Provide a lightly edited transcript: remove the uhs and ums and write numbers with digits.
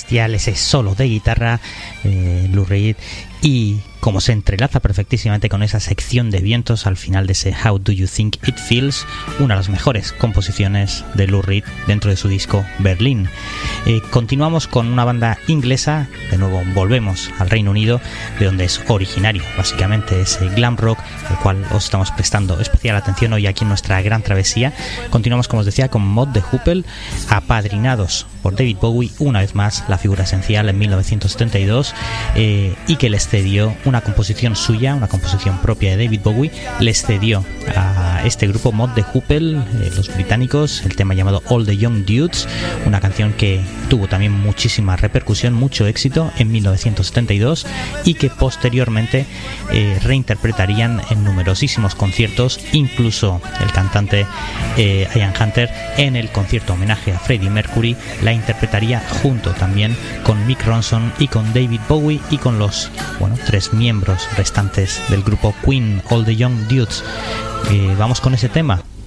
bestial, ese solo de guitarra, Lou Reed, y como se entrelaza perfectísimamente con esa sección de vientos al final de ese How Do You Think It Feels, una de las mejores composiciones de Lou Reed dentro de su disco Berlín. Continuamos con una banda inglesa, de nuevo volvemos al Reino Unido, de donde es originario básicamente ese glam rock, al cual os estamos prestando especial atención hoy aquí en nuestra gran travesía. Continuamos, como os decía, con Mott the Hoople, apadrinados por David Bowie, una vez más la figura esencial en 1972, y que les cedió una composición suya, una composición propia de David Bowie, les cedió a este grupo Mott the Hoople, los británicos, el tema llamado All the Young Dudes, una canción que tuvo también muchísima repercusión, mucho éxito en 1972 y que posteriormente reinterpretarían en numerosísimos conciertos, incluso el cantante Ian Hunter en el concierto homenaje a Freddie Mercury la interpretaría junto también con Mick Ronson y con David Bowie y con los tres miembros restantes del grupo Queen, All the Young Dudes. Vamos con ese tema.